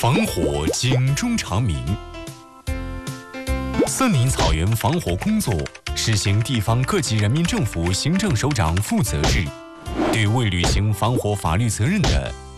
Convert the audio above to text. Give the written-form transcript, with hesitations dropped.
防火警钟长鸣。森林草原防火工作实行地方各级人民政府行政首长负责制，对未履行防火法律责任的，